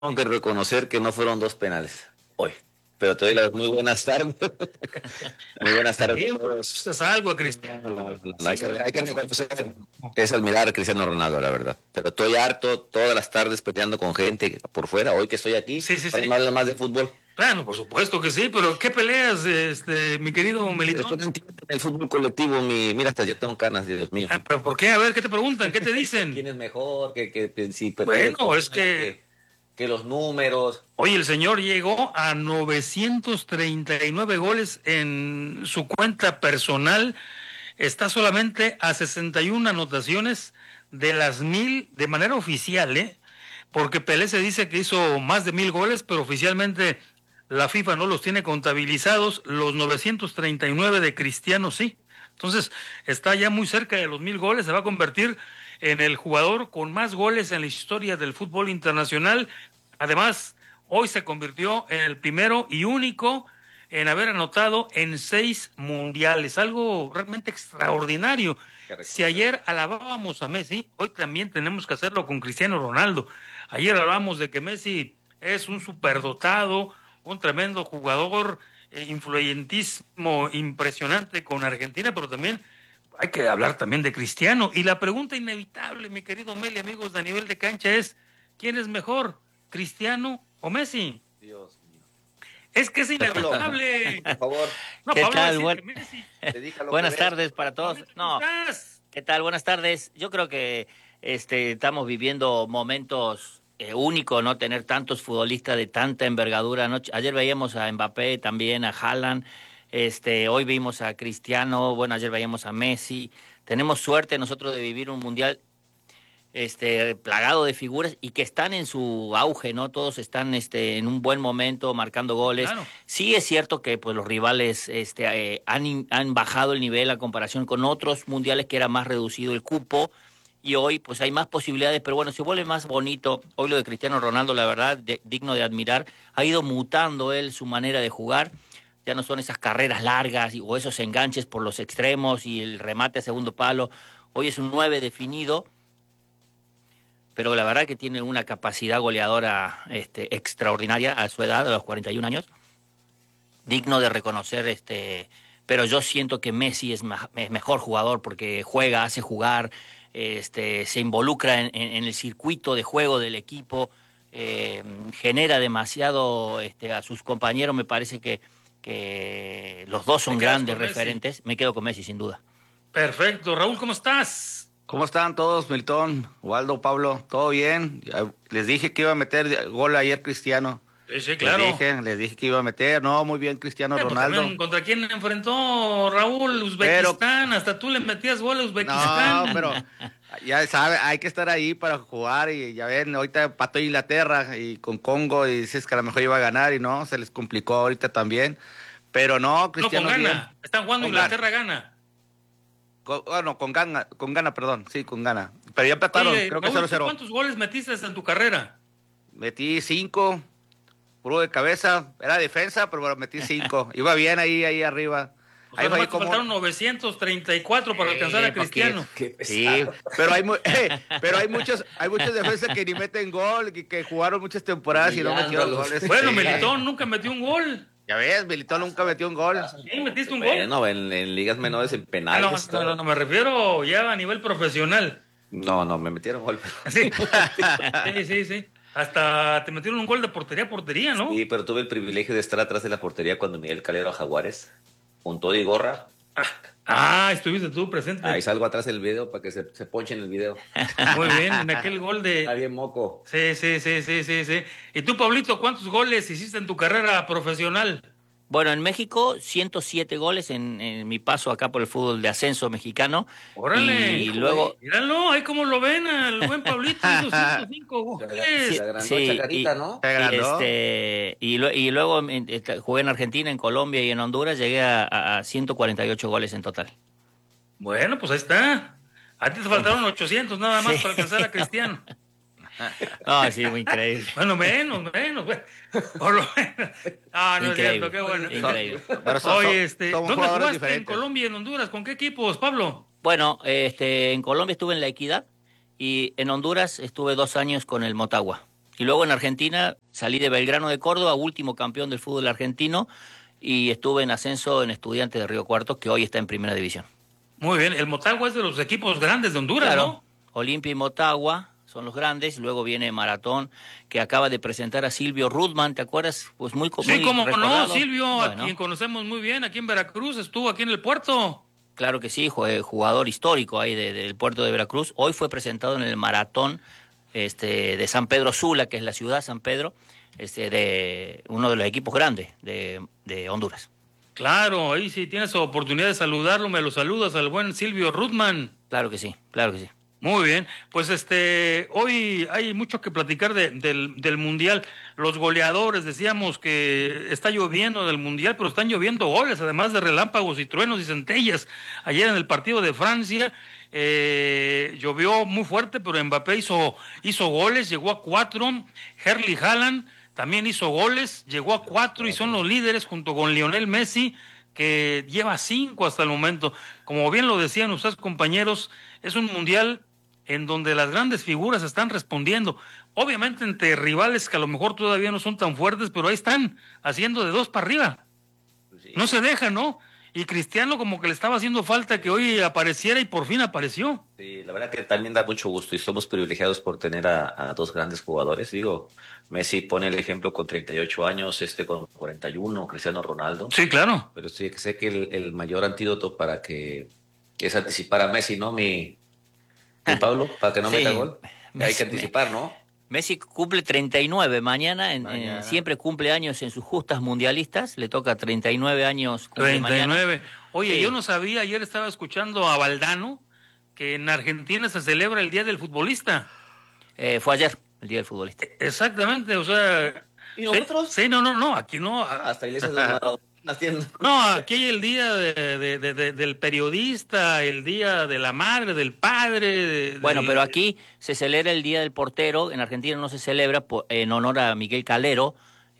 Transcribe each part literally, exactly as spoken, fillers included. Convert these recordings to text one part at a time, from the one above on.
tengo que reconocer que no fueron dos penales hoy. Pero te doy las muy buenas tardes. Muy buenas tardes. Sí, pues, es algo, Cristiano. No, no, no, hay que, hay que reconocer, es admirar a Cristiano Ronaldo, la verdad. Pero estoy harto todas las tardes peleando con gente por fuera. Hoy que estoy aquí, Sí, sí, para sí. hablar más de fútbol. Bueno, por supuesto que sí, pero ¿qué peleas, este, mi querido Esto Melitón? no entiendo el fútbol colectivo. Mi, mira, hasta yo tengo canas, Dios mío. Ah, ¿pero por qué? A ver, ¿qué te preguntan? ¿Qué te dicen? ¿Quién es mejor? Que, que, que si Bueno, es que, que, que los números. oye, el señor llegó a novecientos treinta y nueve goles en su cuenta personal. Está solamente a sesenta y una anotaciones de las mil de manera oficial, ¿eh? Porque Pelé se dice que hizo más de mil goles, pero oficialmente la FIFA no los tiene contabilizados. Los novecientos treinta y nueve de Cristiano sí. Entonces está ya muy cerca de los mil goles. Se va a convertir en el jugador con más goles en la historia del fútbol internacional. Además, hoy se convirtió en el primero y único en haber anotado en seis mundiales, algo realmente extraordinario. Si ayer alabábamos a Messi, hoy también tenemos que hacerlo con Cristiano Ronaldo. Ayer hablamos de que Messi es un superdotado, un tremendo jugador, eh, influyentísimo, impresionante con Argentina, pero también hay que hablar también de Cristiano. Y la pregunta inevitable, mi querido Meli, amigos, de nivel de cancha es, ¿quién es mejor, Cristiano o Messi? Dios mío. Es que es inevitable. Por favor. No, ¿Qué Pablo tal? decía Buen... que Messi. Buenas tardes para todos. ¿Cómo No, estás? ¿qué tal? Buenas tardes. Yo creo que este, estamos viviendo momentos eh, únicos, ¿no? Tener tantos futbolistas de tanta envergadura, ¿no? Ayer veíamos a Mbappé, también a Haaland, este, hoy vimos a Cristiano, bueno, ayer veíamos a Messi. Tenemos suerte nosotros de vivir un mundial este plagado de figuras y que están en su auge, ¿no? Todos están este en un buen momento marcando goles. Claro. Sí es cierto que pues los rivales este eh, han han bajado el nivel a comparación con otros mundiales que era más reducido el cupo y hoy pues hay más posibilidades, pero bueno, se vuelve más bonito. Hoy lo de Cristiano Ronaldo, la verdad, de, digno de admirar. Ha ido mutando él su manera de jugar. Ya no son esas carreras largas y, o esos enganches por los extremos y el remate a segundo palo. Hoy es un nueve definido, pero la verdad que tiene una capacidad goleadora este, extraordinaria a su edad, a los cuarenta y un años, digno de reconocer, este, pero yo siento que Messi es, ma es mejor jugador porque juega, hace jugar, este, se involucra en, en, en el circuito de juego del equipo, eh, genera demasiado este, a sus compañeros, me parece que, que los dos son grandes referentes. Me quedo con Messi, sin duda. Perfecto. Raúl, ¿cómo estás? ¿Cómo están todos, Milton, Waldo, Pablo? ¿Todo bien? Les dije que iba a meter gol ayer Cristiano. Sí, sí, claro. Les dije, les dije que iba a meter. No, muy bien Cristiano Eh, pues Ronaldo. también, ¿contra quién enfrentó Raúl? Uzbekistán. Pero, hasta tú le metías gol a Uzbekistán. No, pero ya sabe, hay que estar ahí para jugar. Y ya ven, ahorita empató Inglaterra y con Congo y dices que a lo mejor iba a ganar y no, se les complicó ahorita también. Pero no, Cristiano. No, con bien. gana. Están jugando con Inglaterra, gana. gana. Con, bueno, con gana, con gana, perdón, sí, con gana. Pero ya empataron, Oye, creo que Raúl, cero cero. ¿cuántos goles metiste en tu carrera? Metí cinco, puro de cabeza, era defensa, pero bueno, metí cinco. Iba bien ahí, ahí arriba. O sea, ahí nomás te como... faltaron novecientos treinta y cuatro para alcanzar eh, a Cristiano. Porque... Sí, pero hay, eh, pero hay muchos, hay muchos defensas que ni meten gol, que, que jugaron muchas temporadas y no metieron goles. Bueno, sí. Militón nunca metió un gol. Ya ves, Militón nunca metió un gol. Sí, metiste un gol. Bueno, en, en ligas menores, en penales. Ah, no, no, no, no, me refiero ya a nivel profesional. No, no, me metieron gol. Sí, sí, sí, sí. Hasta te metieron un gol de portería a portería, ¿no? Sí, pero tuve el privilegio de estar atrás de la portería cuando Miguel Calero a Jaguares, con todo y gorra. Ah, ah, estuviste tú presente. Ahí salgo atrás del video para que se, se ponche en el video. Muy bien, en aquel gol de... Está bien moco. Sí, sí, sí, sí, sí, sí. ¿Y tú, Pablito, cuántos goles hiciste en tu carrera profesional? Bueno, en México, ciento siete goles en, en mi paso acá por el fútbol de ascenso mexicano. ¡Órale! Y luego... Míralo, ahí como lo ven al buen Pablito, hizo ciento cinco goles. Se agrandó Sí, Chacarita, y, ¿no? y, este, y, lo- y luego en- este, jugué en Argentina, en Colombia y en Honduras, llegué a, a- a ciento cuarenta y ocho goles en total. Bueno, pues ahí está. A ti te faltaron ochocientos nada más Sí. para alcanzar a Cristiano. No, sí, muy increíble. Bueno, menos, menos. Bueno. Por lo menos. Ah, no Increíble, es cierto, qué bueno. increíble. Pero son- Oye, son- este, somos ¿dónde jugadores jugaste en diferentes. Colombia y en Honduras? ¿Con qué equipos, Pablo? Bueno, este, en Colombia estuve en La Equidad y en Honduras estuve dos años con el Motagua. Y luego en Argentina salí de Belgrano de Córdoba, último campeón del fútbol argentino, y estuve en ascenso en Estudiantes de Río Cuarto, que hoy está en primera división. Muy bien, el Motagua es de los equipos grandes de Honduras, Claro, ¿no? Olimpia y Motagua son los grandes, luego viene Maratón, que acaba de presentar a Silvio Rudman, ¿te acuerdas? Pues muy Sí, muy como no, recordado. Silvio, Bueno, a quien conocemos muy bien, aquí en Veracruz, estuvo aquí en el puerto. claro que sí, jugador histórico ahí de, del puerto de Veracruz. Hoy fue presentado en el Maratón este, de San Pedro Sula, que es la ciudad San Pedro, este, de uno de los equipos grandes de, de Honduras. Claro, ahí si tienes oportunidad de saludarlo, me lo saludas al buen Silvio Rudman. Claro que sí, claro que sí. Muy bien, pues este, hoy hay mucho que platicar de, del, del Mundial. Los goleadores, decíamos que está lloviendo del Mundial, pero están lloviendo goles, además de relámpagos y truenos y centellas. Ayer en el partido de Francia eh, llovió muy fuerte, pero Mbappé hizo, hizo goles, llegó a cuatro. Erling Haaland también hizo goles, llegó a cuatro y son los líderes junto con Lionel Messi, que lleva cinco hasta el momento. Como bien lo decían ustedes, compañeros, es un Mundial en donde las grandes figuras están respondiendo, obviamente entre rivales que a lo mejor todavía no son tan fuertes, pero ahí están, haciendo de dos para arriba. Sí. No se deja, ¿no? Y Cristiano como que le estaba haciendo falta que hoy apareciera y por fin apareció. Sí, la verdad que también da mucho gusto y somos privilegiados por tener a, a dos grandes jugadores. Digo, Messi pone el ejemplo con treinta y ocho años, este con cuarenta y uno, Cristiano Ronaldo. Sí, claro. Pero sí, sé que el, el mayor antídoto para que, que es anticipar a Messi, ¿no? Mi... ¿Y Pablo? Para que no sí, meta gol. Hay que anticipar, ¿no? Messi cumple treinta y nueve mañana, en, mañana. En, siempre cumple años en sus justas mundialistas, le toca treinta y nueve años. treinta y nueve. Mañana. Oye, sí. Yo no sabía, ayer estaba escuchando a Valdano, que en Argentina se celebra el Día del Futbolista. Eh, fue ayer, el Día del Futbolista. Exactamente, o sea... ¿Y nosotros? Sí, no, no, no, aquí no. Hasta iglesias de No, aquí hay el día de, de, de, de, del periodista, el día de la madre, del padre. De, bueno, del... pero aquí se celebra el Día del Portero, en Argentina no se celebra por, en honor a Miguel Calero.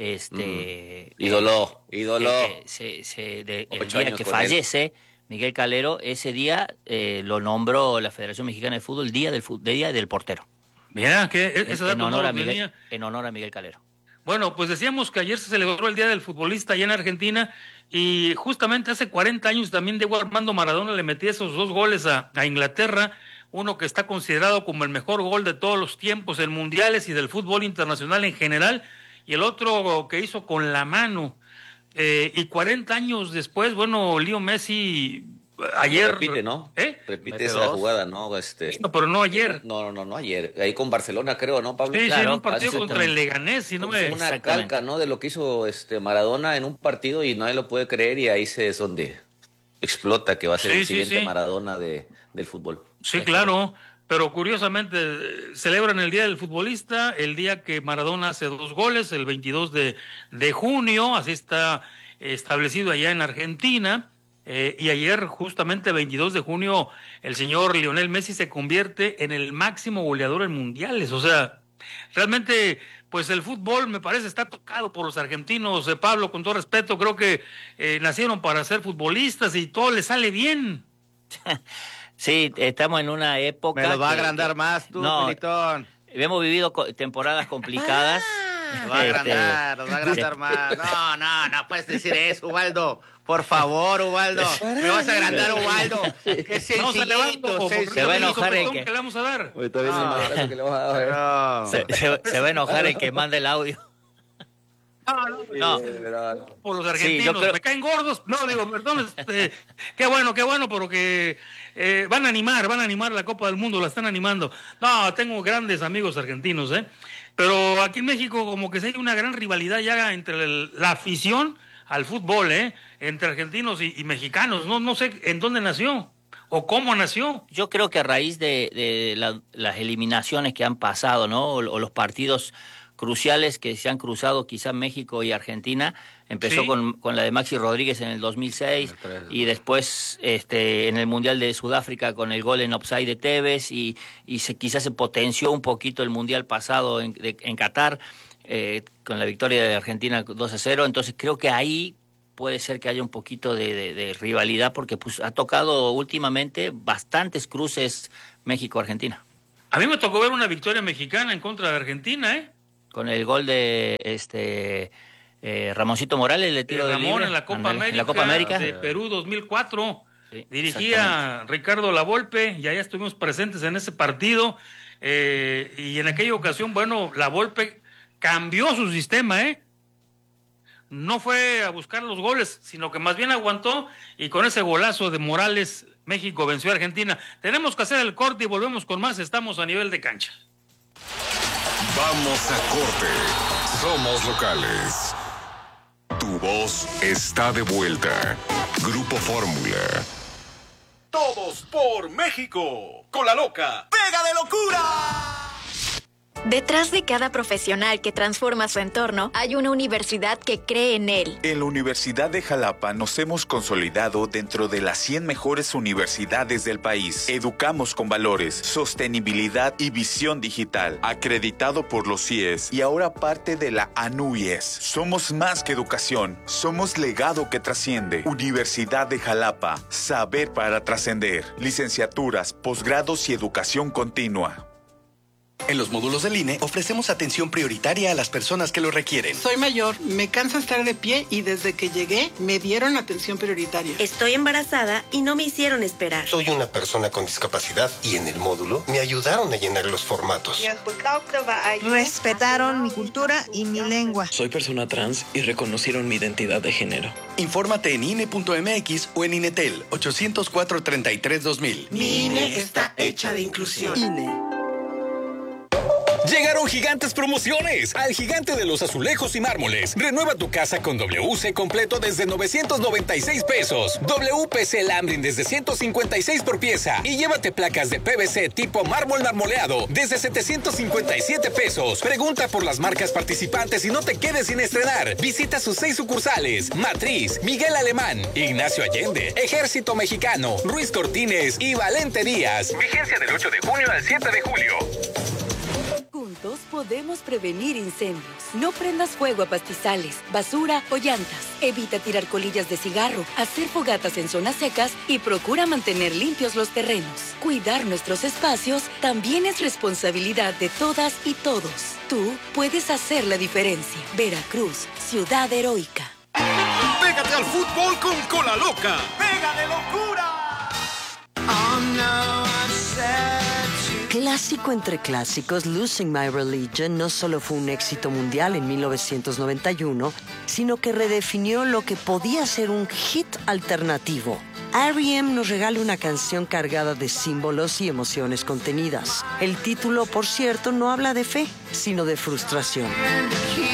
Este, mm. Ídolo, eh, ídolo. Eh, se, se, de, el día que fallece él. Miguel Calero, ese día eh, lo nombró la Federación Mexicana de Fútbol Día del, Día del Portero. Mira, que ese dato en, honor no a Miguel, en honor a Miguel Calero. Bueno, pues decíamos que ayer se celebró el Día del Futbolista allá en Argentina y justamente hace cuarenta años también Diego Armando Maradona le metía esos dos goles a, a Inglaterra, uno que está considerado como el mejor gol de todos los tiempos en mundiales y del fútbol internacional en general, y el otro que hizo con la mano. Eh, y cuarenta años después, bueno, Leo Messi... Ayer repite, ¿no? ¿Eh? Repite esa dos. jugada, ¿no? Este... No, pero no ayer. No, no, no, no ayer. Ahí con Barcelona, creo, ¿no, Pablo? Sí, claro, sí, en un partido contra el Leganés, si no me... Una calca, ¿no? De lo que hizo este Maradona en un partido y nadie lo puede creer y ahí se es donde explota que va a ser sí, el siguiente sí, sí. Maradona de, del fútbol. Sí, claro. Pero curiosamente celebran el Día del Futbolista, el día que Maradona hace dos goles, el veintidós de, de junio, así está establecido allá en Argentina. Eh, y ayer, justamente veintidós de junio, el señor Lionel Messi se convierte en el máximo goleador en mundiales. O sea, realmente, pues el fútbol me parece está tocado por los argentinos. Eh, Pablo, con todo respeto, creo que eh, nacieron para ser futbolistas y todo les sale bien. Sí, estamos en una época... Me lo va que, a agrandar que, más tú, no, Militón. Hemos vivido temporadas complicadas. Nos va a agrandar, nos va a agrandar más. No, no, no puedes decir eso, Ubaldo. Por favor, Ubaldo. Me vas a agrandar, Ubaldo. Qué sencillito. Se va a enojar el que... que le vamos a dar. Hoy todavía no. que le vamos a dar. Se, se, se va a enojar el que mande el audio. No, no, no. Por los argentinos, sí, creo... me caen gordos. No, digo, perdón, este, qué bueno, qué bueno, pero que eh, van a animar, van a animar la Copa del Mundo, la están animando. No, tengo grandes amigos argentinos, ¿eh? Pero aquí en México como que se hay una gran rivalidad ya entre el, la afición al fútbol, ¿eh? Entre argentinos y, y mexicanos. No, no sé en dónde nació o cómo nació. Yo creo que a raíz de, de la, las eliminaciones que han pasado, ¿no? O, o los partidos cruciales que se han cruzado quizá México y Argentina. Empezó sí. con, con la de Maxi Rodríguez en el dos mil seis y después este, en el Mundial de Sudáfrica con el gol en offside de Tevez y, y se, quizás se potenció un poquito el Mundial pasado en, de, en Qatar eh, con la victoria de Argentina dos a cero. Entonces creo que ahí puede ser que haya un poquito de, de, de rivalidad porque pues, ha tocado últimamente bastantes cruces México-Argentina. A mí me tocó ver una victoria mexicana en contra de Argentina, ¿eh? con el gol de este eh, Ramoncito Morales, le tiro Eh, de Ramón libre. en la Copa Ándale, América, en la Copa América de Perú dos mil cuatro. Sí, Dirigía Ricardo Lavolpe, y allá estuvimos presentes en ese partido. Eh, y en aquella ocasión, bueno, Lavolpe cambió su sistema, ¿eh? No fue a buscar los goles, sino que más bien aguantó, y con ese golazo de Morales, México venció a Argentina. Tenemos que hacer el corte y volvemos con más. Estamos a nivel de cancha. Vamos a corte. Somos locales. Tu voz está de vuelta. Grupo Fórmula. Todos por México. Con la loca. ¡Pega de locura! Detrás de cada profesional que transforma su entorno, hay una universidad que cree en él. En la Universidad de Jalapa nos hemos consolidado dentro de las cien mejores universidades del país. Educamos con valores, sostenibilidad y visión digital. Acreditado por los C I E S y ahora parte de la A N U Y E S. Somos más que educación, somos legado que trasciende. Universidad de Jalapa, saber para trascender. Licenciaturas, posgrados y educación continua. En los módulos del I N E ofrecemos atención prioritaria a las personas que lo requieren. Soy mayor, me cansa estar de pie y desde que llegué me dieron atención prioritaria. Estoy embarazada y no me hicieron esperar. Soy una persona con discapacidad y en el módulo me ayudaron a llenar los formatos. Respetaron mi cultura y mi lengua. Soy persona trans y reconocieron mi identidad de género. Infórmate en I N E punto M X o en INETEL ochocientos cuatro, treinta y tres, dos mil. Mi I N E está hecha de inclusión. I N E. Llegaron gigantes promociones al Gigante de los Azulejos y Mármoles. Renueva tu casa con W C completo desde novecientos noventa y seis pesos. W P C Lambrin desde ciento cincuenta y seis por pieza. Y llévate placas de P V C tipo mármol marmoleado desde setecientos cincuenta y siete pesos. Pregunta por las marcas participantes y no te quedes sin estrenar. Visita sus seis sucursales: Matriz, Miguel Alemán, Ignacio Allende, Ejército Mexicano, Ruiz Cortines y Valente Díaz. Vigencia del ocho de junio al siete de julio. Juntos podemos prevenir incendios. No prendas fuego a pastizales, basura o llantas. Evita tirar colillas de cigarro, hacer fogatas en zonas secas y procura mantener limpios los terrenos. Cuidar nuestros espacios también es responsabilidad de todas y todos. Tú puedes hacer la diferencia. Veracruz, ciudad heroica. Pégate al fútbol con Cola Loca. ¡Pega de locura! Oh, no, I'm sad. Clásico entre clásicos, Losing My Religion no solo fue un éxito mundial en mil novecientos noventa y uno, sino que redefinió lo que podía ser un hit alternativo. R E M nos regala una canción cargada de símbolos y emociones contenidas. El título, por cierto, no habla de fe, sino de frustración.